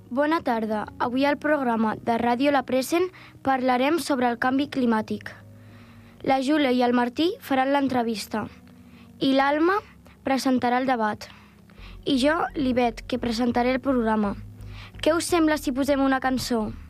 Bona tarda. Avui al programa de Ràdio La Present parlarem sobre el canvi climàtic. La Júlia i el Martí faran l'entrevista i l'Alma presentarà el debat. I jo, l'Ivet, que presentaré el programa. Què us sembla si posem una cançó?